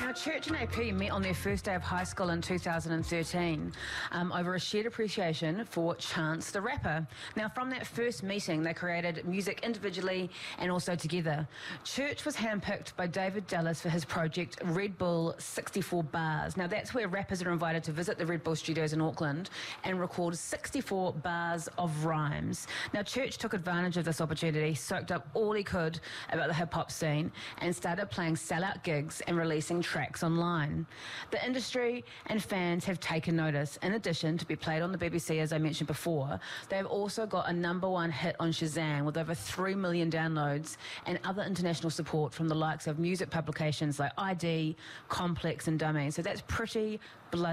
Now, Church and AP met on their first day of high school in 2013 over a shared appreciation for Chance the Rapper. Now, from that first meeting, they created music individually and also together. Church was handpicked by David Dallas for his project Red Bull 64 Bars. Now, that's where rappers are invited to visit the Red Bull studios in Auckland and record 64 bars of rhymes. Now, Church took advantage of this opportunity, soaked up all he could about the hip-hop scene and started playing sellout gigs and releasing tracks online. The industry and fans have taken notice. In addition to be played on the BBC, as I mentioned before, they've also got a #1 hit on Shazam with over 3 million downloads and other international support from the likes of music publications like ID, Complex and Dummy. So that's pretty bloody